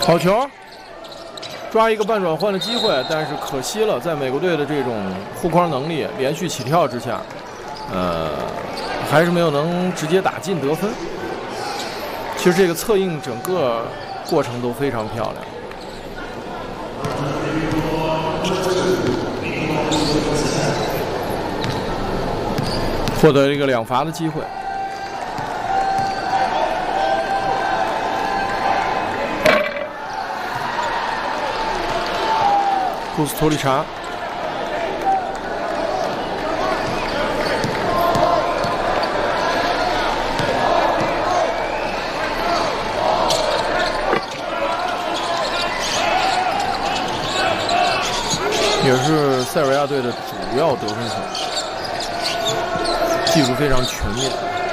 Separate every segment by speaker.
Speaker 1: 好球，抓一个半转换的机会，但是可惜了，在美国队的这种护框能力、连续起跳之下，还是没有能直接打进得分。其实这个策应整个过程都非常漂亮。获得一个2罚的机会。库斯托利查，也是塞尔维亚队的主要得分手，技术非常全面。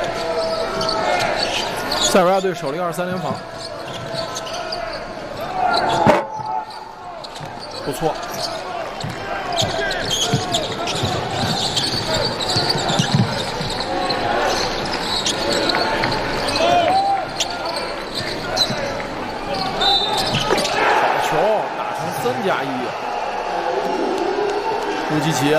Speaker 1: 塞尔维亚队守了一个2-3连防，不错。好球，打成3+1。乌基奇。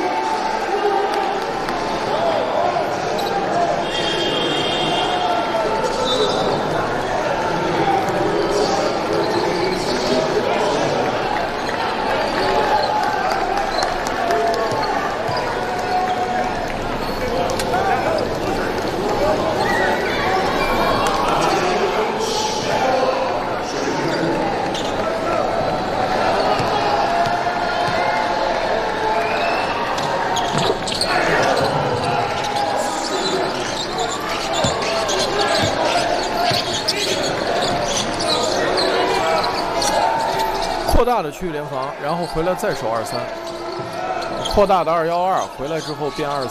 Speaker 1: 扩大的区域联防，然后回来再守2-3，扩大的2-1-2，回来之后变2-3。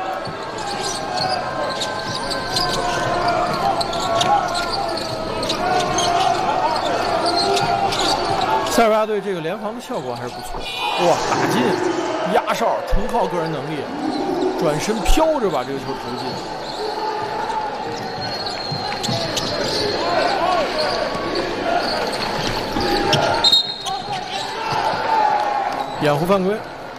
Speaker 1: 塞尔维亚队这个联防的效果还是不错，哇，打进，压哨，纯靠个人能力，转身飘着把这个球投进。掩护犯规。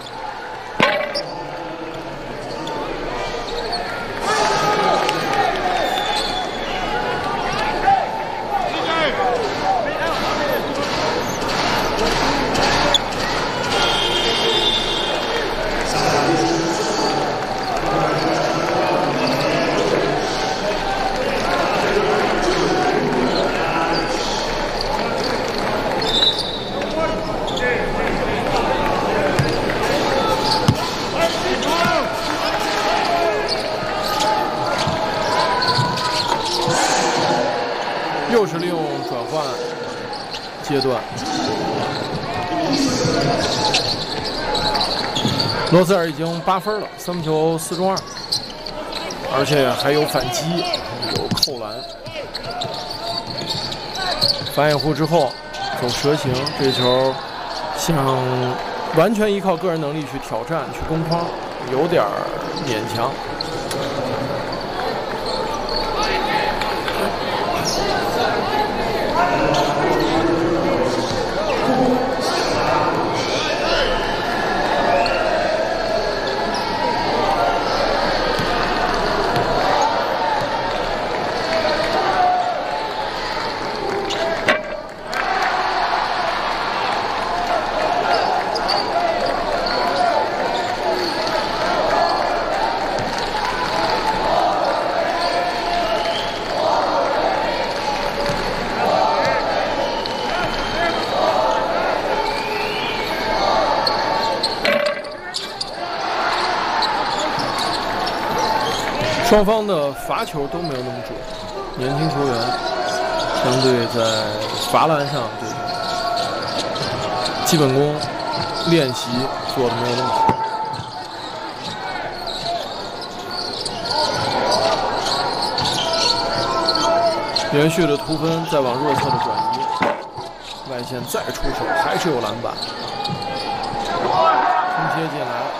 Speaker 1: 又是利用转换阶段，罗塞尔已经8分了，3分球4中2，而且还有反击，有扣篮，反掩护之后走蛇形，这球想完全依靠个人能力去挑战、去攻框，有点勉强。双方的罚球都没有那么准，年轻球员相对在罚篮上这个基本功练习做的没有那么好。连续的突分，再往弱侧的转移，外线再出手，还是有篮板，拼接进来，